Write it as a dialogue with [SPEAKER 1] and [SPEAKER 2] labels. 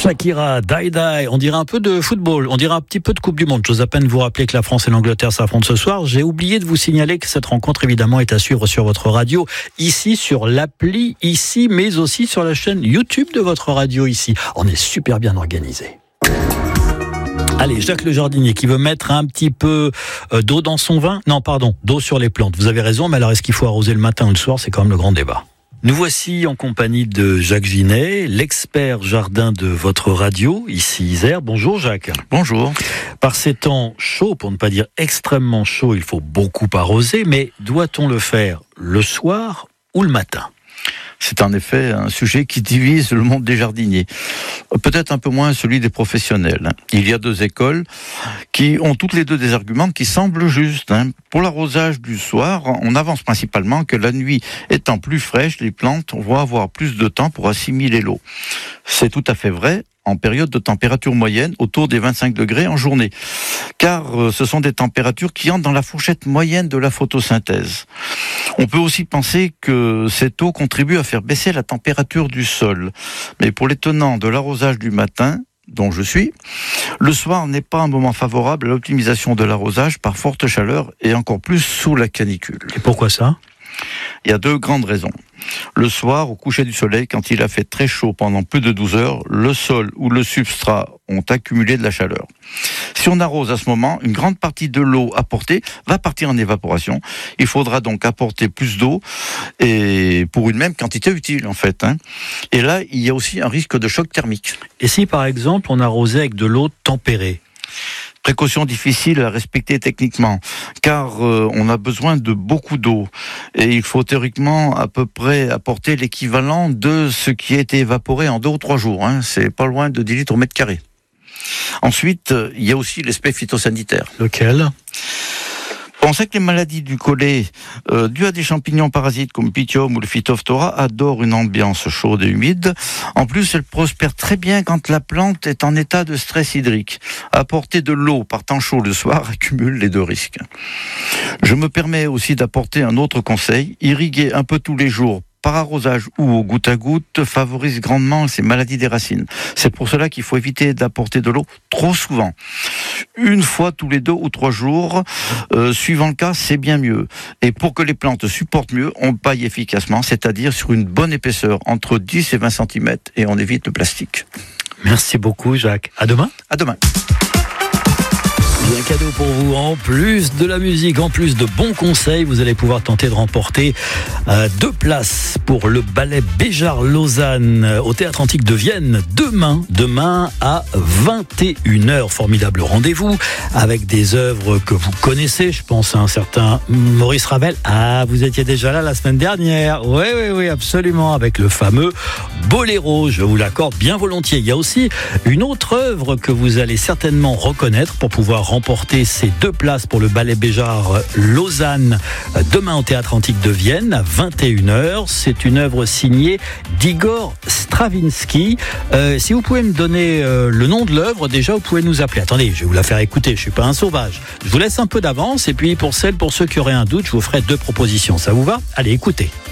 [SPEAKER 1] Shakira, Die Die, on dirait un peu de football, on dirait un petit peu de Coupe du Monde. J'ose à peine vous rappeler que la France et l'Angleterre s'affrontent ce soir. J'ai oublié de vous signaler que cette rencontre évidemment est à suivre sur votre radio, ici sur l'appli, ici, mais aussi sur la chaîne YouTube de votre radio ici. On est super bien organisé. Allez, Jacques le jardinier qui veut mettre un petit peu d'eau dans son vin. Non, pardon, d'eau sur les plantes. Vous avez raison, mais alors est-ce qu'il faut arroser le matin ou le soir? C'est quand même le grand débat. Nous voici en compagnie de Jacques Ginet, l'expert jardin de votre radio, ici Isère. Bonjour Jacques.
[SPEAKER 2] Bonjour.
[SPEAKER 1] Par ces temps chauds, pour ne pas dire extrêmement chauds, il faut beaucoup arroser, mais doit-on le faire le soir ou le matin ?
[SPEAKER 2] C'est en effet un sujet qui divise le monde des jardiniers. Peut-être un peu moins celui des professionnels. Il y a deux écoles qui ont toutes les deux des arguments qui semblent justes. Pour l'arrosage du soir, on avance principalement que la nuit étant plus fraîche, les plantes vont avoir plus de temps pour assimiler l'eau. C'est tout à fait vrai en période de température moyenne, autour des 25 degrés en journée. Car ce sont des températures qui entrent dans la fourchette moyenne de la photosynthèse. On peut aussi penser que cette eau contribue à faire baisser la température du sol. Mais pour les tenants de l'arrosage du matin, dont je suis, le soir n'est pas un moment favorable à l'optimisation de l'arrosage par forte chaleur et encore plus sous la canicule.
[SPEAKER 1] Et pourquoi ça ?
[SPEAKER 2] Il y a deux grandes raisons. Le soir, au coucher du soleil, quand il a fait très chaud pendant plus de 12 heures, le sol ou le substrat ont accumulé de la chaleur. Si on arrose à ce moment, une grande partie de l'eau apportée va partir en évaporation. Il faudra donc apporter plus d'eau et pour une même quantité utile en fait. Et là, il y a aussi un risque de choc thermique.
[SPEAKER 1] Et si par exemple on arrosait avec de l'eau tempérée ?
[SPEAKER 2] Précaution difficile à respecter techniquement, car on a besoin de beaucoup d'eau. Et il faut théoriquement à peu près apporter l'équivalent de ce qui a été évaporé en 2 ou 3 jours. C'est pas loin de 10 litres au mètre carré. Ensuite, il y a aussi l'aspect phytosanitaire.
[SPEAKER 1] Lequel ?
[SPEAKER 2] On sait que les maladies du collet, dues à des champignons parasites comme Pythium ou le Phytophthora, adorent une ambiance chaude et humide. En plus, elles prospèrent très bien quand la plante est en état de stress hydrique. Apporter de l'eau par temps chaud le soir accumule les deux risques. Je me permets aussi d'apporter un autre conseil. Irriguer un peu tous les jours par arrosage ou au goutte à goutte favorise grandement ces maladies des racines. C'est pour cela qu'il faut éviter d'apporter de l'eau trop souvent. 1 fois tous les 2 ou 3 jours, suivant le cas, c'est bien mieux. Et pour que les plantes supportent mieux, on paille efficacement, c'est-à-dire sur une bonne épaisseur, entre 10 et 20 cm, et on évite le plastique.
[SPEAKER 1] Merci beaucoup Jacques. À demain.
[SPEAKER 2] À demain.
[SPEAKER 1] Un cadeau pour vous, en plus de la musique, en plus de bons conseils, vous allez pouvoir tenter de remporter 2 places pour le ballet Béjart-Lausanne au Théâtre Antique de Vienne demain à 21h. Formidable rendez-vous avec des œuvres que vous connaissez. Je pense à un certain Maurice Ravel. Ah, vous étiez déjà là la semaine dernière. Oui, absolument, avec le fameux Boléro. Je vous l'accorde bien volontiers. Il y a aussi une autre œuvre que vous allez certainement reconnaître pour pouvoir remporter ces 2 places pour le ballet Béjart-Lausanne demain au Théâtre Antique de Vienne à 21h. C'est une œuvre signée d'Igor Stravinsky. Si vous pouvez me donner le nom de l'œuvre, déjà vous pouvez nous appeler. Attendez, je vais vous la faire écouter, je suis pas un sauvage. Je vous laisse un peu d'avance et puis pour ceux qui auraient un doute, je vous ferai 2 propositions. Ça vous va ? Allez, écoutez.